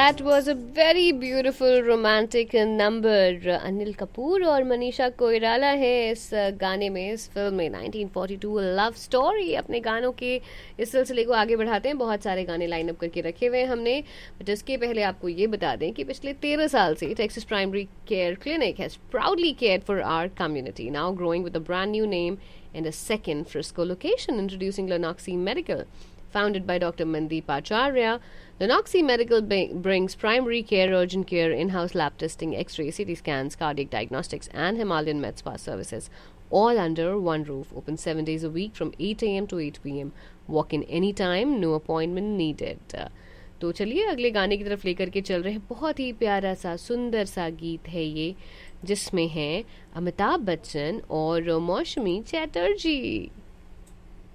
That was a very beautiful romantic number. Anil Kapoor और मनीषा कोइराला है इस गाने में, इस फिल्म में 1942 लव स्टोरी. अपने गानों के इस सिलसिले को आगे बढ़ाते हैं. बहुत सारे गाने लाइन अप करके रखे हुए हैं हमने, बट इसके पहले आपको ये बता दें कि पिछले 13 साल से Texas primary care clinic has proudly cared for our community, now growing with a brand new name and a second Frisco location, introducing Lenoxi Medical. Founded by Dr. Mandeep Acharya, Lenoxi Medical brings primary care, urgent care, in-house lab testing, X-ray, CT scans, cardiac diagnostics, and Himalayan Med Spa services, all under one roof. Open 7 days a week from 8 a.m. to 8 p.m. Walk in anytime, no appointment needed. तो चलिए अगले गाने की तरफ लेकर के चल रहे हैं. बहुत ही प्यारा सा सुंदर सा गीत है ये, जिसमें है अमिताभ बच्चन और मौसमी चैटर्जी.